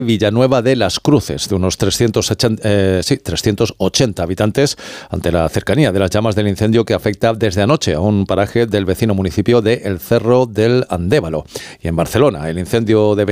Villanueva de las Cruces, de unos 380 habitantes, ante la cercanía de las llamas del incendio que afecta desde anoche a un paraje del vecino municipio de El Cerro del Andévalo. Y en Barcelona, el incendio de